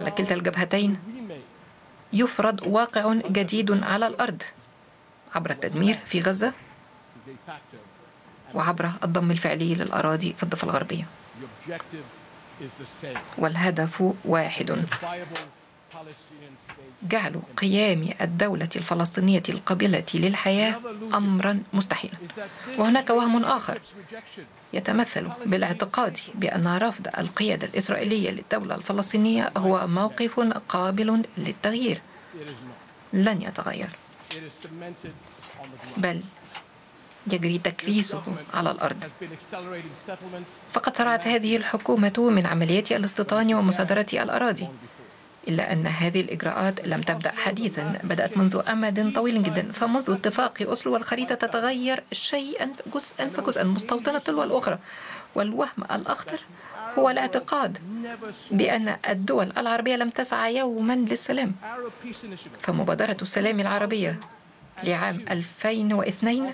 على كلتا الجبهتين يفرض واقع جديد على الأرض عبر التدمير في غزة وعبر الضم الفعلي للأراضي في الضفة الغربية. والهدف واحد: جعل قيام الدولة الفلسطينية القابلة للحياة أمرا مستحيلا. وهناك وهم آخر يتمثل بالاعتقاد بأن رفض القيادة الإسرائيلية للدولة الفلسطينية هو موقف قابل للتغيير. لن يتغير، بل يجري تكريسه على الأرض. فقد سرعت هذه الحكومة من عمليات الاستيطان ومصادرة الأراضي، إلا أن هذه الإجراءات لم تبدأ حديثا، بدأت منذ أمد طويل جدا. فمنذ اتفاق أوسلو والخريطة تتغير شيئا جزءا فجزءا، مستوطنة تلو الأخرى. والوهم الأخطر هو الاعتقاد بأن الدول العربية لم تسعى يوما للسلام. فمبادرة السلام العربية لعام 2002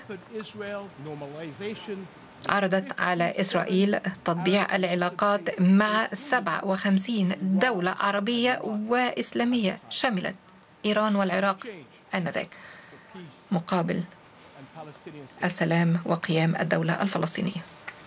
عرضت على إسرائيل تطبيع العلاقات مع 57 دولة عربية وإسلامية شملا إيران والعراق آنذاك، مقابل السلام وقيام الدولة الفلسطينية.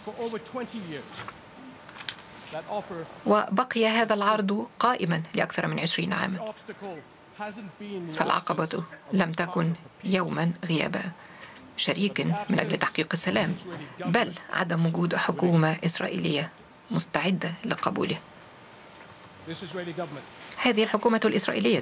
وبقي هذا العرض قائما لأكثر من 20 عاما. فالعقبة لم تكن يوما غياب شريك من أجل تحقيق السلام، بل عدم وجود حكومة إسرائيلية مستعدة لقبوله. هذه الحكومة الإسرائيلية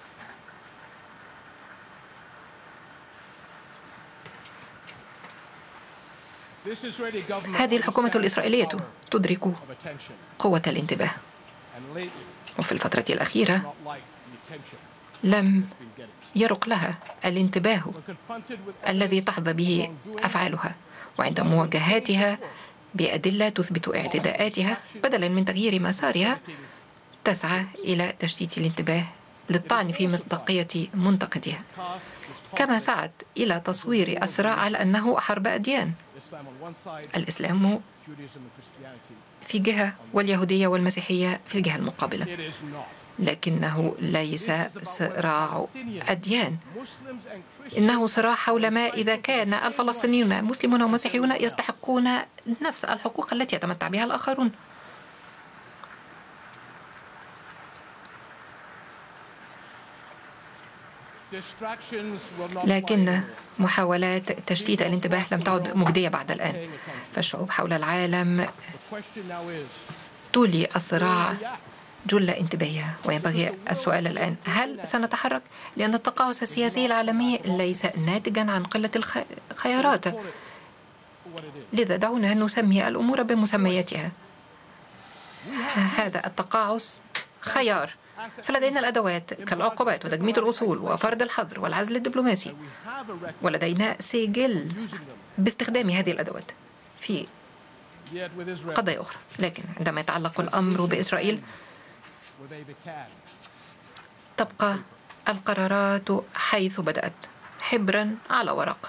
تدرك قوة الانتباه، وفي الفترة الأخيرة لم يرق لها الانتباه الذي تحظى به أفعالها. وعند مواجهاتها بأدلة تثبت اعتداءاتها، بدلا من تغيير مسارها تسعى إلى تشتيت الانتباه للطعن في مصداقية منتقدها، كما سعت إلى تصوير الصراع على أنه حرب أديان، الإسلام في جهة واليهودية والمسيحية في الجهة المقابلة. لكنه ليس صراع أديان، إنه صراع حول ما إذا كان الفلسطينيون مسلمون ومسيحيون يستحقون نفس الحقوق التي يتمتع بها الآخرون. لكن محاولات تشتيت الانتباه لم تعد مجدية بعد الآن. فالشعوب حول العالم تولي الصراع جل انتباهها، وينبغي السؤال الآن: هل سنتحرك؟ لأن التقاعس السياسي العالمي ليس ناتجا عن قلة الخيارات، لذا دعونا نسمي الأمور بمسمياتها. هذا التقاعس خيار، فلدينا الأدوات كالعقوبات وتجميد الأصول وفرض الحظر والعزل الدبلوماسي، ولدينا سجل باستخدام هذه الأدوات في قضايا أخرى. لكن عندما يتعلق الأمر بإسرائيل تبقى القرارات حيث بدأت، حبرا على ورق.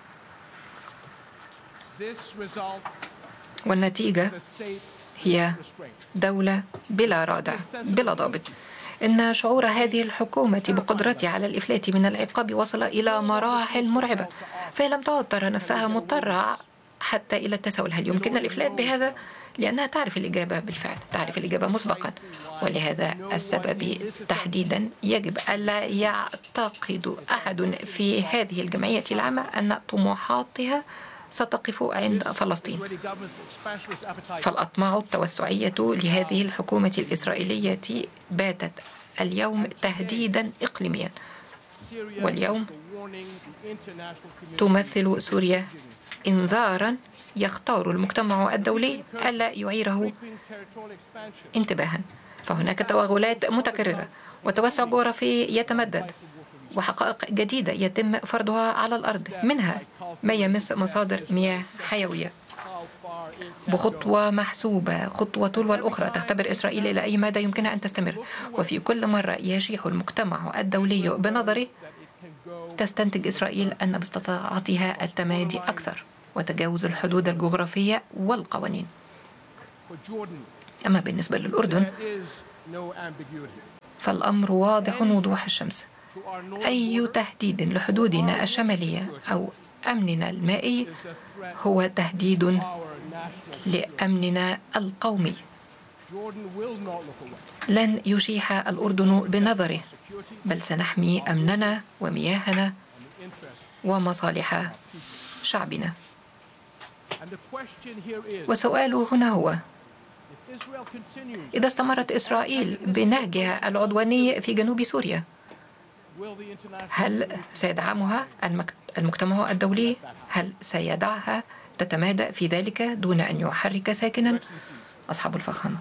والنتيجة هي دولة بلا رادع، بلا ضابط. إن شعور هذه الحكومة بقدرتها على الإفلات من العقاب وصل إلى مراحل مرعبة، فهي لم تعد ترى نفسها مضطرة حتى إلى التساؤل: هل يمكن الإفلات بهذا؟ لأنها تعرف الإجابة بالفعل، تعرف الإجابة مسبقا. ولهذا السبب تحديدا يجب ألا يعتقد أحد في هذه الجمعية العامة أن طموحاتها ستقف عند فلسطين. فالأطماع التوسعية لهذه الحكومة الإسرائيلية باتت اليوم تهديدا إقليميا. واليوم تمثل سوريا إنذارا يختار المجتمع الدولي ألا يعيره انتباها. فهناك توغلات متكررة وتوسع جغرافي يتمدد، وحقائق جديدة يتم فرضها على الأرض، منها ما يمس مصادر مياه حيوية. بخطوة محسوبة، خطوة تلو الأخرى، تختبر إسرائيل إلى أي مدى يمكنها أن تستمر. وفي كل مرة يشيح المجتمع الدولي بنظره تستنتج إسرائيل أن باستطاعتها التمادي أكثر وتجاوز الحدود الجغرافية والقوانين. أما بالنسبة للأردن فالأمر واضح وضوح الشمس. أي تهديد لحدودنا الشمالية أو أمننا المائي هو تهديد لأمننا القومي. لن يشيح الأردن بنظره، بل سنحمي أمننا ومياهنا ومصالح شعبنا. والسؤال هنا هو: إذا استمرت إسرائيل بنهجها العدواني في جنوب سوريا، هل سيدعمها المجتمع الدولي؟ هل سيدعها تتمادى في ذلك دون أن يحرك ساكنا؟ أصحاب الفخامة،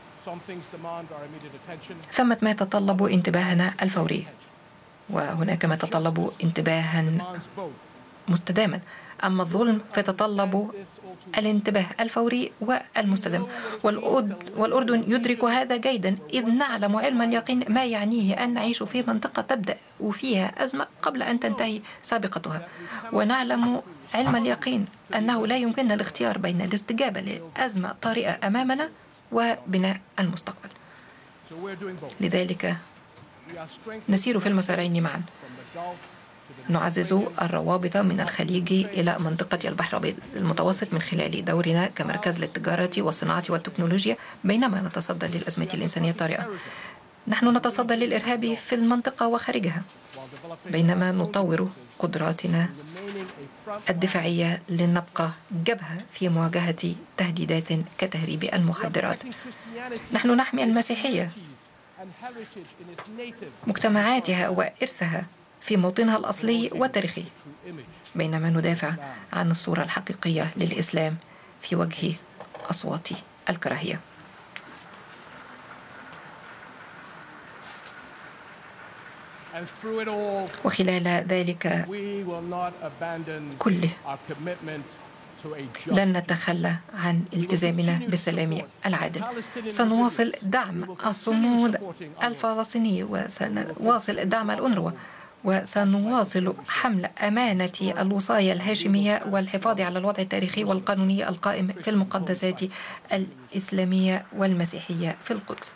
ثمة ما يتطلب انتباهنا الفوري، وهناك ما يتطلب انتباها مستداما. أما الظلم فيتطلب الانتباه الفوري والمستدام، والأردن يدرك هذا جيدا، إذ نعلم علم اليقين ما يعنيه أن نعيش في منطقة تبدأ فيها أزمة قبل أن تنتهي سابقتها، ونعلم علم اليقين أنه لا يمكننا الاختيار بين الاستجابة لأزمة طارئة أمامنا وبناء المستقبل. لذلك نسير في المسارين معا، نعزز الروابط من الخليج إلى منطقة البحر المتوسط من خلال دورنا كمركز للتجارة والصناعة والتكنولوجيا، بينما نتصدى للأزمة الإنسانية الطارئة. نحن نتصدى للإرهاب في المنطقة وخارجها، بينما نطور قدراتنا الدفاعية لنبقى جبهة في مواجهة تهديدات كتهريب المخدرات. نحن نحمي المسيحية، مجتمعاتها وإرثها في موطنها الأصلي والتاريخي، بينما ندافع عن الصورة الحقيقية للإسلام في وجه أصوات الكراهية. وخلال ذلك كله لن نتخلى عن التزامنا بالسلام العادل. سنواصل دعم الصمود الفلسطيني، وسنواصل دعم الأونروا، وسنواصل حمل أمانة الوصاية الهاشمية والحفاظ على الوضع التاريخي والقانوني القائم في المقدسات الإسلامية والمسيحية في القدس.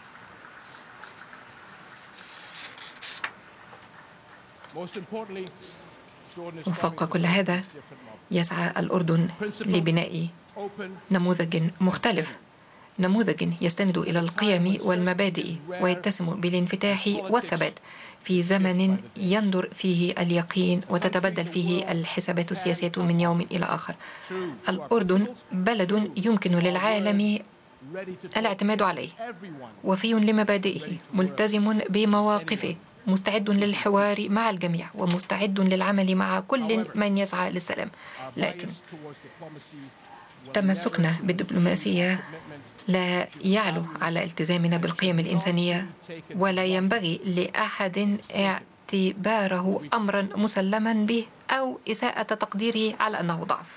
وفوق كل هذا يسعى الأردن لبناء نموذج مختلف، نموذج يستند إلى القيم والمبادئ ويتسم بالانفتاح والثبات في زمن يندر فيه اليقين وتتبدل فيه الحسابات السياسية من يوم إلى آخر. الأردن بلد يمكن للعالم الاعتماد عليه، وفي لمبادئه، ملتزم بمواقفه، مستعد للحوار مع الجميع ومستعد للعمل مع كل من يسعى للسلام. لكن تمسكنا بالدبلوماسية لا يعلو على التزامنا بالقيم الإنسانية، ولا ينبغي لأحد اعتباره أمرا مسلما به أو إساءة تقديره على أنه ضعف.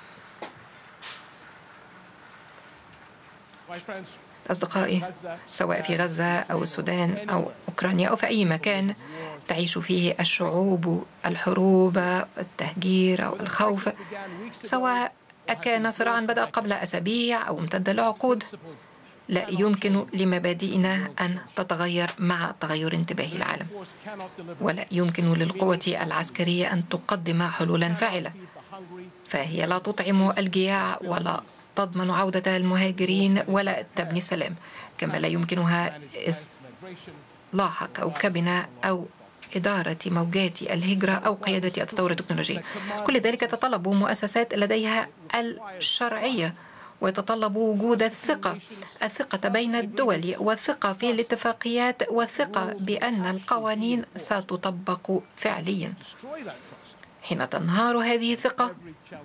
أصدقائي، سواء في غزة أو السودان أو أوكرانيا أو في أي مكان تعيش فيه الشعوب الحروب، التهجير أو الخوف، سواء كان صراعا بدأ قبل أسابيع أو امتد لعقود، لا يمكن لمبادئنا أن تتغير مع تغير انتباه العالم، ولا يمكن للقوة العسكرية أن تقدم حلولا فاعلة، فهي لا تطعم الجياع ولا تضمن عودة المهاجرين ولا تبني السلام، كما لا يمكنها إصلاح كوكبنا أو إدارة موجات الهجرة أو قيادة التطور التكنولوجي. كل ذلك يتطلب مؤسسات لديها الشرعية، ويتطلب وجود الثقة بين الدول، والثقة في الاتفاقيات، والثقة بأن القوانين ستطبق فعليا. حين تنهار هذه الثقة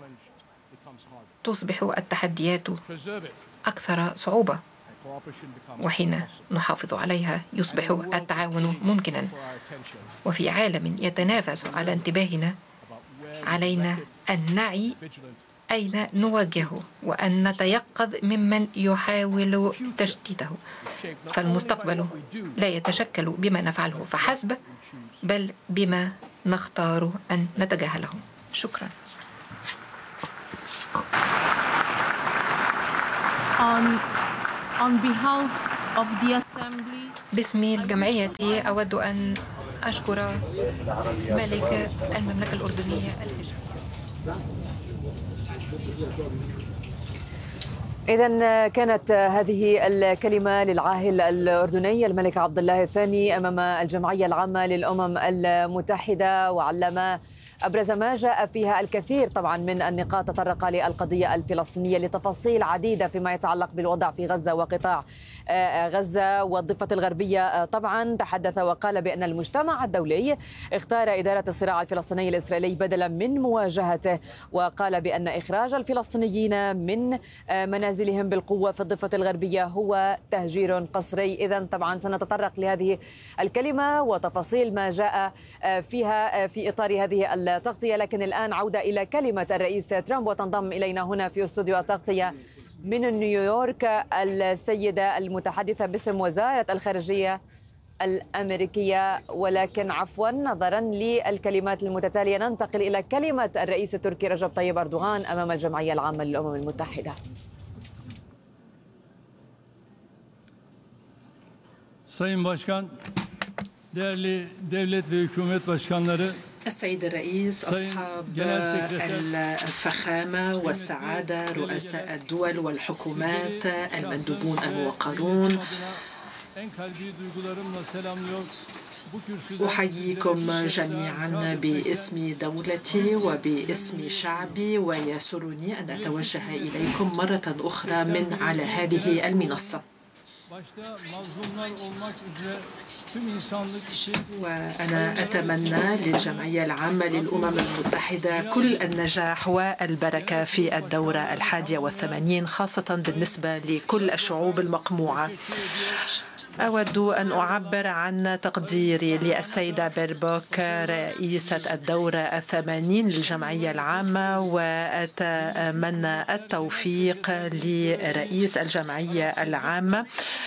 تصبح التحديات أكثر صعوبة، وحين نحافظ عليها يصبح التعاون ممكنا. وفي عالم يتنافس على انتباهنا، علينا أن نعي أين نواجهه وأن نتيقظ ممن يحاول تشتيته، فالمستقبل لا يتشكل بما نفعله فحسب، بل بما نختار أن نتجاهله. شكرا. On behalf of the Assembly باسم الجمعية أود أن أشكر ملك المملكة الأردنية الهاشمية. إذن كانت هذه الكلمة للعاهل الأردني الملك عبد الله الثاني أمام الجمعية العامة للأمم المتحدة، وعلما أبرز ما جاء فيها الكثير طبعا من النقاط تطرق للقضية الفلسطينية لتفاصيل عديدة فيما يتعلق بالوضع في غزة وقطاع غزة والضفة الغربية. طبعا تحدث وقال بأن المجتمع الدولي اختار إدارة الصراع الفلسطيني الإسرائيلي بدلا من مواجهته، وقال بأن إخراج الفلسطينيين من منازلهم بالقوة في الضفة الغربية هو تهجير قسري. إذن طبعا سنتطرق لهذه الكلمة وتفاصيل ما جاء فيها في إطار هذه التغطية، لكن الآن عودة إلى كلمة الرئيس ترامب، وتنضم إلينا هنا في استوديو التغطية من نيويورك السيدة المتحدثة باسم وزارة الخارجية الأمريكية. ولكن عفوا نظرا للكلمات المتتالية ننتقل إلى كلمة الرئيس التركي رجب طيب أردوغان أمام الجمعية العامة للأمم المتحدة. Sayın Başkan, değerli devlet ve hükümet başkanları, السيد الرئيس، أصحاب الفخامة والسعادة، رؤساء الدول والحكومات، المندوبون الموقرون، أحييكم جميعا باسم دولتي وباسم شعبي، ويسرني أن أتوجه إليكم مرة أخرى من على هذه المنصة. وأنا أتمنى للجمعية العامة للأمم المتحدة كل النجاح والبركة في الدورة 81، خاصة بالنسبة لكل الشعوب المقموعة. أود أن أعبر عن تقديري للسيدة بيربوك رئيسة الدورة 80 للجمعية العامة، وأتمنى التوفيق لرئيس الجمعية العامة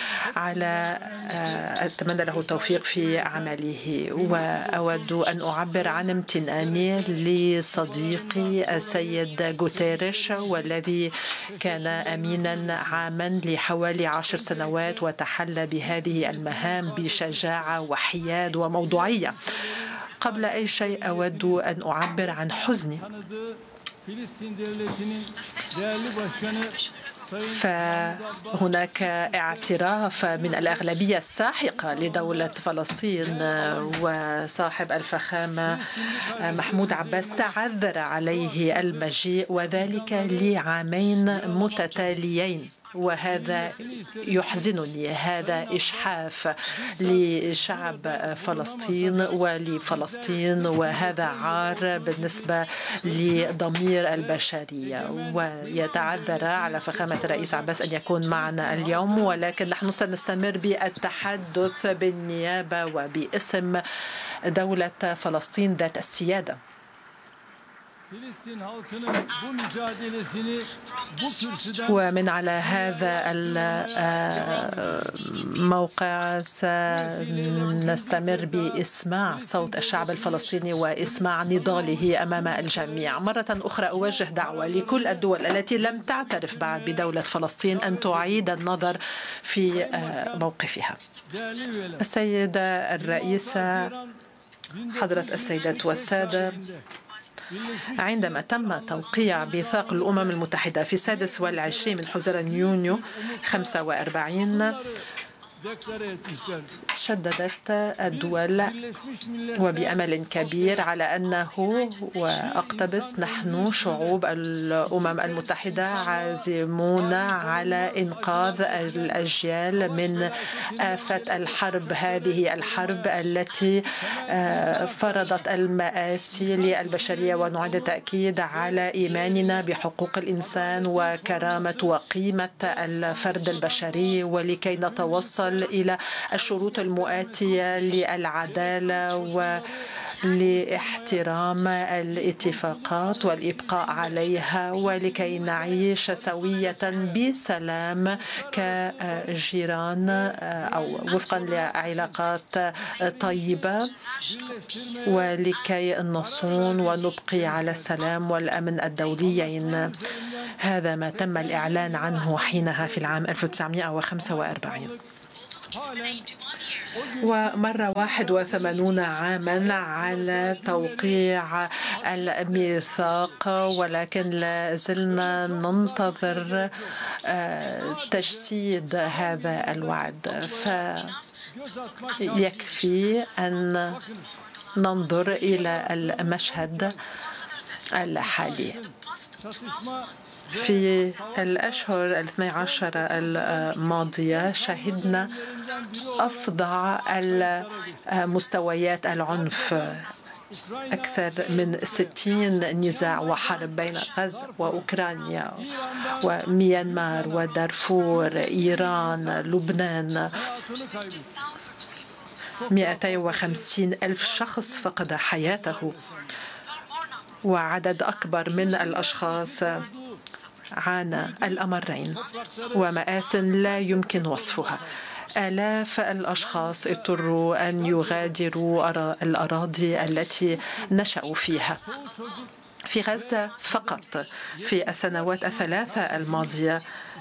أتمنى له التوفيق في عمله. وأود أن أعبر عن امتناني لصديقي السيد غوتيريش، والذي كان أمينا عاما لحوالي 10 سنوات وتحلى بهذه المهام بشجاعة وحياد وموضوعية. قبل أي شيء أود أن أعبر عن حزني، فهناك اعتراف من الأغلبية الساحقة لدولة فلسطين، وصاحب الفخامة محمود عباس تعذر عليه المجيء، وذلك لعامين متتاليين، وهذا يحزنني. هذا إجحاف لشعب فلسطين ولفلسطين، وهذا عار بالنسبة لضمير البشرية. ويتعذر على فخامة الرئيس عباس أن يكون معنا اليوم، ولكن نحن سنستمر بالتحدث بالنيابة وباسم دولة فلسطين ذات السيادة. ومن على هذا الموقع سنستمر بإسماع صوت الشعب الفلسطيني وإسماع نضاله أمام الجميع. مرة أخرى أوجه دعوة لكل الدول التي لم تعترف بعد بدولة فلسطين أن تعيد النظر في موقفها. السيدة الرئيسة، حضرة السيدات والسادة، عندما تم توقيع ميثاق الأمم المتحدة في 26 من حزيران يونيو 45 شددت الدول وبأمل كبير على أنه وأقتبس نحن شعوب الأمم المتحدة عازمون على إنقاذ الأجيال من آفة الحرب، هذه الحرب التي فرضت المآسي للبشرية، ونعيد التأكيد على إيماننا بحقوق الإنسان وكرامة وقيمة الفرد البشري، ولكي نتوصل إلى الشروط المؤاتية للعدالة ولإحترام الاتفاقات والإبقاء عليها، ولكي نعيش سوية بسلام كجيران أو وفقا لعلاقات طيبة، ولكي نصون ونبقي على السلام والأمن الدوليين. هذا ما تم الإعلان عنه حينها في العام 1945. ومر 81 عاما على توقيع الميثاق، ولكن لا زلنا ننتظر تجسيد هذا الوعد. فيكفي أن ننظر إلى المشهد الحالي. في الأشهر 12 الماضية شهدنا أفظع المستويات العنف، أكثر من 60 نزاع وحرب بين غزة وأوكرانيا وميانمار ودارفور، إيران، لبنان. 250 ألف شخص فقد حياته، وعدد أكبر من الأشخاص عانى الأمرين، ومآسٍ لا يمكن وصفها. آلاف الأشخاص اضطروا أن يغادروا الأراضي التي نشأوا فيها. في غزة فقط في السنوات الثلاثة الماضية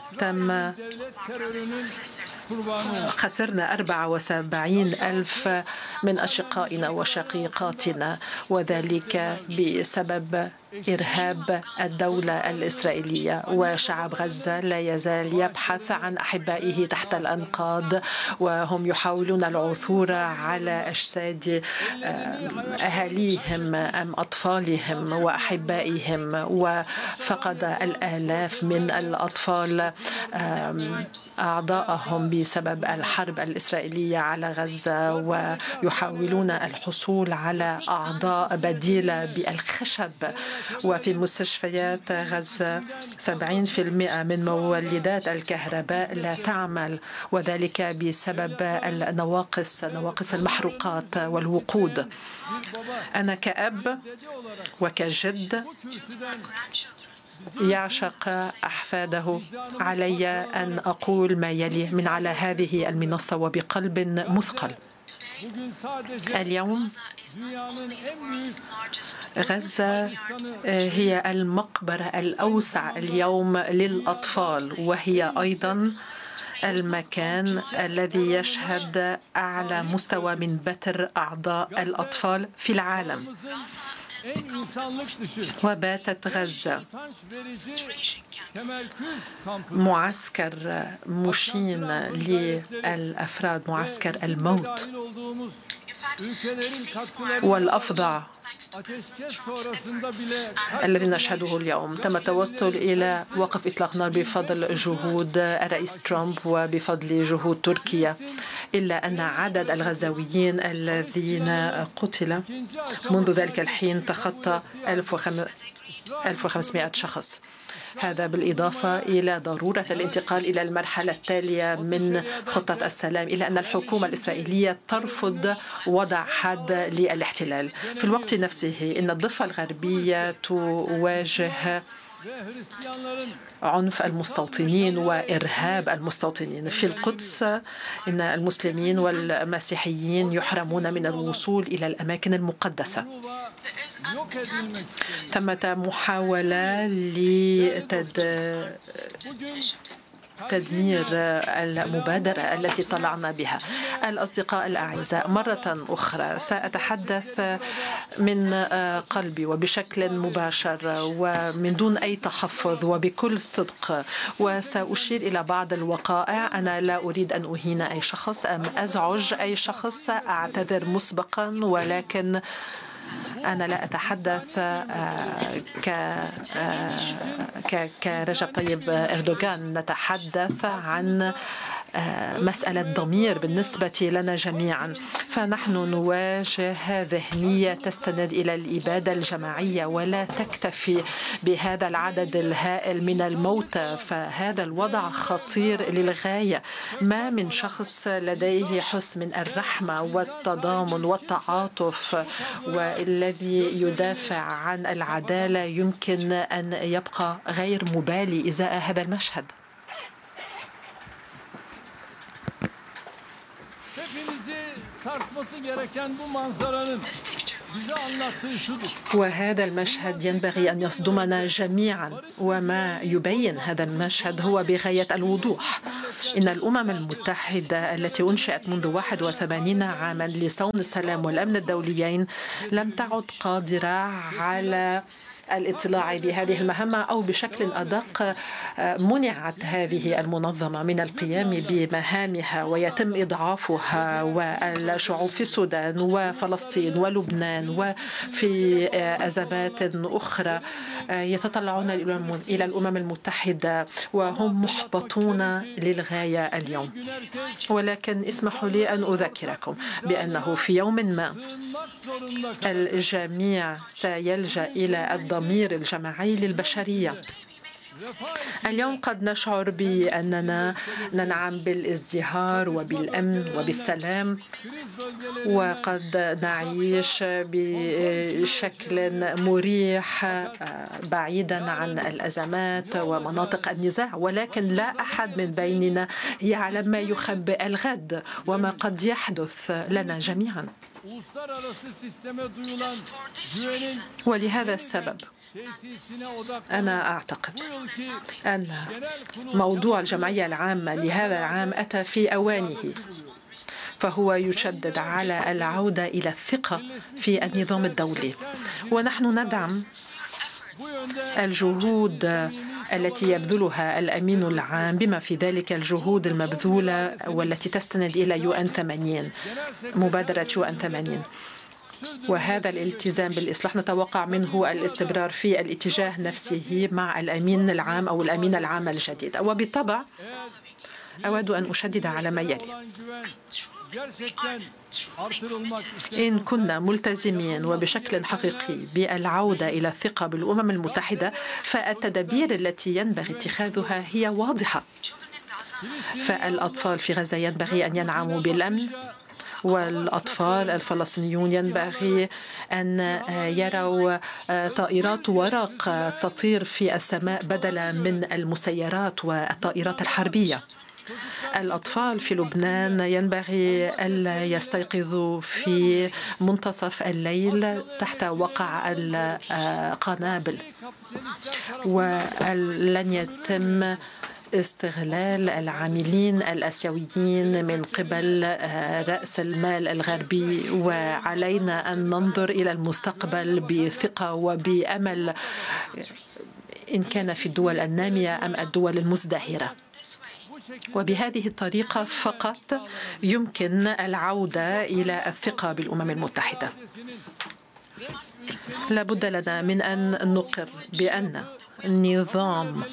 خسرنا 74 ألف من أشقائنا وشقيقاتنا، وذلك بسبب إرهاب الدولة الإسرائيلية. وشعب غزة لا يزال يبحث عن أحبائه تحت الأنقاض، وهم يحاولون العثور على أجساد أهاليهم أم أطفالهم وأحبائهم. وفقد الآلاف من الأطفال أعضاءهم بسبب الحرب الإسرائيلية على غزة، ويحاولون الحصول على أعضاء بديلة بالخشب. وفي مستشفيات غزة 70% من مولدات الكهرباء لا تعمل، وذلك بسبب نواقص المحروقات والوقود. أنا كأب وكجد يعشق أحفاده، علي أن أقول ما يلي من على هذه المنصة وبقلب مثقل. اليوم غزة هي المقبرة الأوسع اليوم للأطفال، وهي أيضا المكان الذي يشهد أعلى مستوى من بتر أعضاء الأطفال في العالم. وباتت غزة معسكر مشين للأفراد، معسكر الموت. والأفظع الذي نشهده اليوم تم التوصل إلى وقف إطلاق نار بفضل جهود الرئيس ترامب وبفضل جهود تركيا، إلا أن عدد الغزاويين الذين قتل منذ ذلك الحين تخطى 1500 شخص. هذا بالإضافة إلى ضرورة الانتقال إلى المرحلة التالية من خطة السلام، إلى أن الحكومة الإسرائيلية ترفض وضع حد للاحتلال. في الوقت نفسه إن الضفة الغربية تواجه عنف المستوطنين وإرهاب المستوطنين. في القدس إن المسلمين والمسيحيين يحرمون من الوصول إلى الأماكن المقدسة. ثمة محاولة تدمير المبادرة التي طلعنا بها. الأصدقاء الأعزاء، مرة أخرى سأتحدث من قلبي وبشكل مباشر ومن دون أي تحفظ وبكل صدق، وسأشير إلى بعض الوقائع. أنا لا أريد أن أهين أي شخص أم أزعج أي شخص، أعتذر مسبقا، ولكن أنا لا أتحدث كرجب طيب أردوغان، نتحدث عن مسألة ضمير بالنسبة لنا جميعا. فنحن نواجه ذهنية تستند إلى الإبادة الجماعية ولا تكتفي بهذا العدد الهائل من الموتى. فهذا الوضع خطير للغاية. ما من شخص لديه حس من الرحمة والتضامن والتعاطف والذي يدافع عن العدالة يمكن أن يبقى غير مبالي إزاء هذا المشهد. وهذا المشهد ينبغي أن يصدمنا جميعا، وما يبين هذا المشهد هو بغاية الوضوح. إن الأمم المتحدة التي أنشئت منذ 81 عاما لصون السلام والأمن الدوليين لم تعد قادرة على الاطلاع بهذه المهمة، أو بشكل أدق منعت هذه المنظمة من القيام بمهامها، ويتم إضعافها. والشعوب في السودان وفلسطين ولبنان وفي أزمات أخرى يتطلعون إلى الأمم المتحدة وهم محبطون للغاية اليوم. ولكن اسمحوا لي أن أذكركم بأنه في يوم ما الجميع سيلجأ إلى الضمير الجماعي للبشرية. اليوم قد نشعر بأننا ننعم بالازدهار وبالأمن وبالسلام، وقد نعيش بشكل مريح بعيدا عن الأزمات ومناطق النزاع، ولكن لا أحد من بيننا يعلم ما يخبئ الغد وما قد يحدث لنا جميعا. ولهذا السبب أنا أعتقد أن موضوع الجمعية العامة لهذا العام أتى في أوانه، فهو يشدد على العودة إلى الثقة في النظام الدولي، ونحن ندعم الجهود التي يبذلها الأمين العام، بما في ذلك الجهود المبذولة والتي تستند إلى UN 80 مبادرة UN 80. وهذا الالتزام بالإصلاح نتوقع منه الاستمرار في الاتجاه نفسه مع الأمين العام أو الأمين العام الجديد. وبالطبع أود أن أشدد على ما يلي: إن كنا ملتزمين وبشكل حقيقي بالعودة إلى الثقة بالأمم المتحدة، فالتدابير التي ينبغي اتخاذها هي واضحة. فالأطفال في غزة ينبغي أن ينعموا بالأمن، والأطفال الفلسطينيون ينبغي أن يروا طائرات ورق تطير في السماء بدلا من المسيرات والطائرات الحربية. الأطفال في لبنان ينبغي ألا يستيقظوا في منتصف الليل تحت وقع القنابل، ولن يتم استغلال العاملين الآسيويين من قبل رأس المال الغربي. وعلينا أن ننظر إلى المستقبل بثقة وبأمل، إن كان في الدول النامية أم الدول المزدهرة. وبهذه الطريقة فقط يمكن العودة إلى الثقة بالأمم المتحدة. لا بد لنا من أن نقر بأن النظام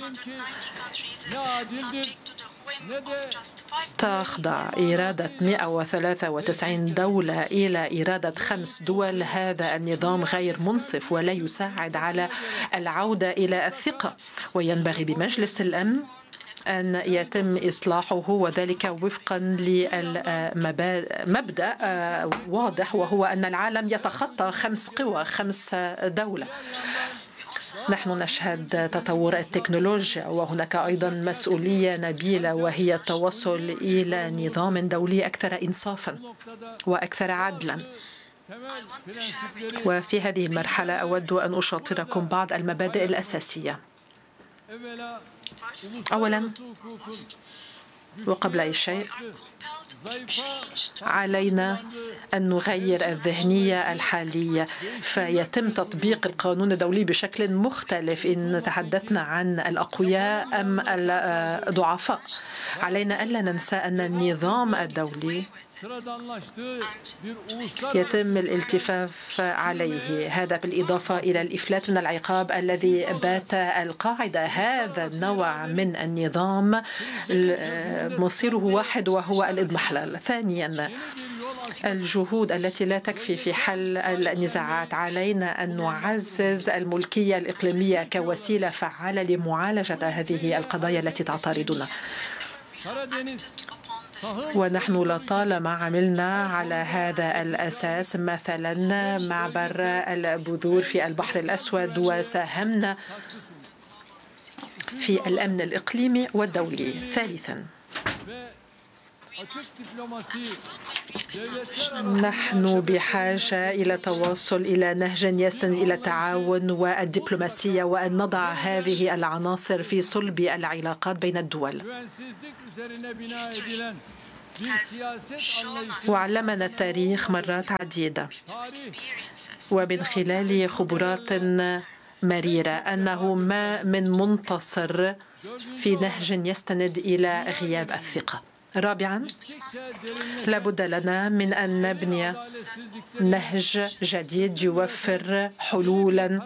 تخضع إرادة 193 دولة إلى إرادة 5 دول. هذا النظام غير منصف ولا يساعد على العودة إلى الثقة، وينبغي بمجلس الأمن أن يتم إصلاحه، وذلك وفقا لمبدأ واضح، وهو أن العالم يتخطى 5 قوى، 5 دولة. نحن نشهد تطور التكنولوجيا، وهناك أيضا مسؤولية نبيلة، وهي التوصل إلى نظام دولي أكثر إنصافا وأكثر عدلا. وفي هذه المرحلة أود أن أشاطركم بعض المبادئ الأساسية. أولا وقبل أي شيء، علينا أن نغير الذهنية الحالية، فيتم تطبيق القانون الدولي بشكل مختلف إن تحدثنا عن الأقوياء أم الضعفاء. علينا ألا ننسى أن النظام الدولي يتم الالتفاف عليه، هذا بالإضافة إلى الإفلات من العقاب الذي بات القاعدة. هذا النوع من النظام مصيره واحد، وهو الإضمحلال. ثانيا، الجهود التي لا تكفي في حل النزاعات. علينا أن نعزز الملكية الإقليمية كوسيلة فعالة لمعالجة هذه القضايا التي تعترضنا. ونحن لطالما عملنا على هذا الأساس، مثلا معبر البذور في البحر الأسود، وساهمنا في الأمن الإقليمي والدولي. ثالثا، نحن بحاجة إلى تواصل، إلى نهج يستند إلى التعاون والدبلوماسية، وأن نضع هذه العناصر في صلب العلاقات بين الدول. وعلمنا التاريخ مرات عديدة ومن خلال خبرات مريرة أنه ما من منتصر في نهج يستند إلى غياب الثقة. رابعا، لابد لنا من أن نبني نهج جديد يوفر حلولا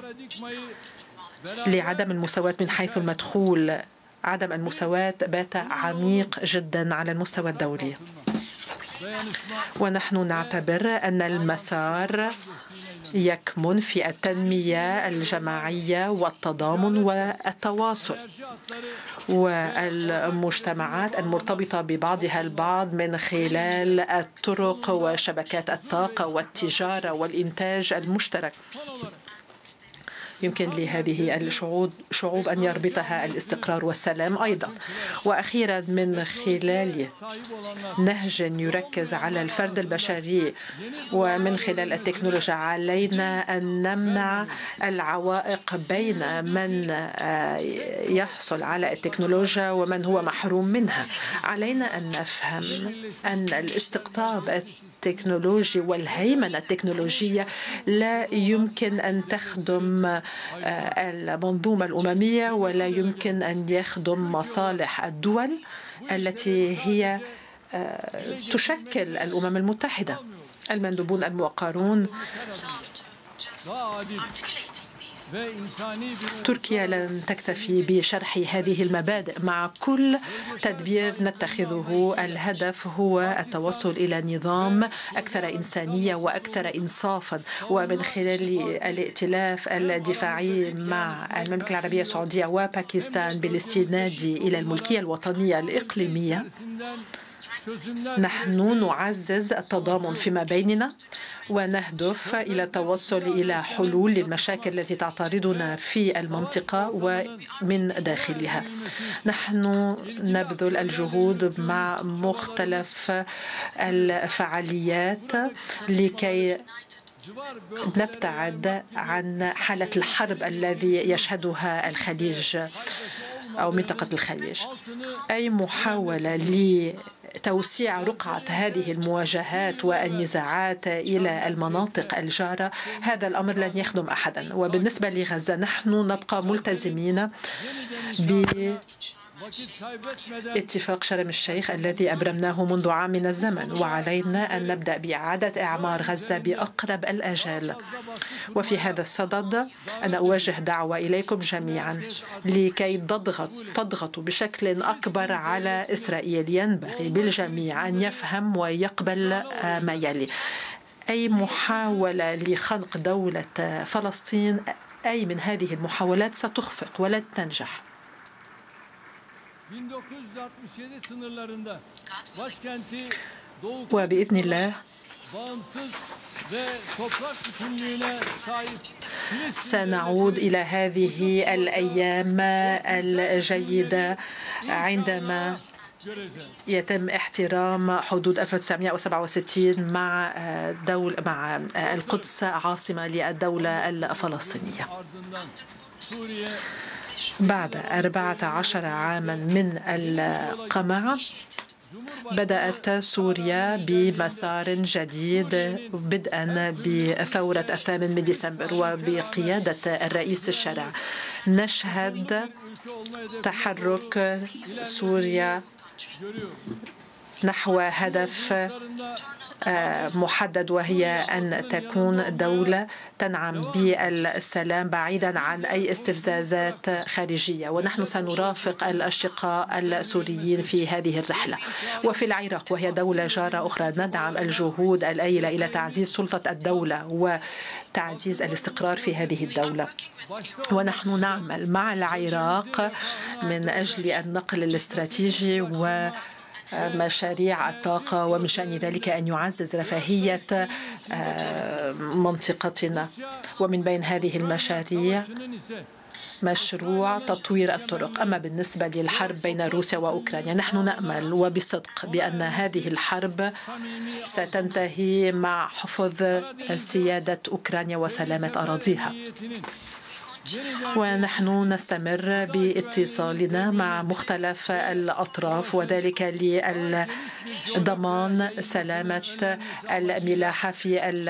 لعدم المساواة من حيث المدخول. عدم المساواة بات عميق جدا على المستوى الدولي، ونحن نعتبر أن المسار يكمن في التنمية الجماعية والتضامن والتواصل، والمجتمعات المرتبطة ببعضها البعض من خلال الطرق وشبكات الطاقة والتجارة والإنتاج المشترك. يمكن لهذه الشعوب أن يربطها الاستقرار والسلام أيضا. وأخيرا، من خلال نهج يركز على الفرد البشري ومن خلال التكنولوجيا، علينا أن نمنع العوائق بين من يحصل على التكنولوجيا ومن هو محروم منها. علينا أن نفهم أن الاستقطاب التكنولوجي والهيمنة التكنولوجية لا يمكن أن تخدم المنظومة الأممية، ولا يمكن أن يخدم مصالح الدول التي هي تشكل الأمم المتحدة. المندوبون الموقرون، تركيا لن تكتفي بشرح هذه المبادئ. مع كل تدبير نتخذه الهدف هو التوصل إلى نظام أكثر إنسانية وأكثر إنصافا، ومن خلال الائتلاف الدفاعي مع المملكة العربية السعودية وباكستان بالاستناد إلى الملكية الوطنية الإقليمية، نحن نعزز التضامن فيما بيننا ونهدف إلى التوصل إلى حلول للمشاكل التي تعترضنا في المنطقة ومن داخلها. نحن نبذل الجهود مع مختلف الفعاليات لكي نبتعد عن حالة الحرب الذي يشهدها الخليج أو منطقة الخليج. أي محاولة توسيع رقعة هذه المواجهات والنزاعات إلى المناطق الجارة، هذا الأمر لن يخدم أحدا. وبالنسبة لغزة، نحن نبقى ملتزمين باتفاق شرم الشيخ الذي أبرمناه منذ عام من الزمن، وعلينا أن نبدأ بإعادة إعمار غزة بأقرب الآجال. وفي هذا الصدد أنا أوجه دعوة إليكم جميعا لكي تضغطوا بشكل أكبر على إسرائيل. ينبغي بالجميع أن يفهم ويقبل ما يلي: أي محاولة لخلق دولة فلسطين، أي من هذه المحاولات ستخفق ولن تنجح. وبإذن الله سنعود إلى هذه الأيام الجيدة عندما يتم احترام حدود 1967 مع القدس عاصمة للدولة الفلسطينية. بعد 14 عاما من القمع بدأت سوريا بمسار جديد بدءا بثورة 8 ديسمبر وبقيادة الرئيس الشرع. نشهد تحرك سوريا نحو هدف محدد، وهي أن تكون دولة تنعم بالسلام بعيدا عن أي استفزازات خارجية. ونحن سنرافق الأشقاء السوريين في هذه الرحلة. وفي العراق، وهي دولة جارة أخرى، ندعم الجهود الآيلة إلى تعزيز سلطة الدولة وتعزيز الاستقرار في هذه الدولة. ونحن نعمل مع العراق من أجل النقل الاستراتيجي ومشاريع الطاقة، ومن شأن ذلك أن يعزز رفاهية منطقتنا. ومن بين هذه المشاريع مشروع تطوير الطرق. أما بالنسبة للحرب بين روسيا وأوكرانيا، نحن نأمل وبصدق بأن هذه الحرب ستنتهي مع حفظ سيادة أوكرانيا وسلامة أراضيها. ونحن نستمر باتصالنا مع مختلف الأطراف، وذلك لضمان سلامة الملاحة في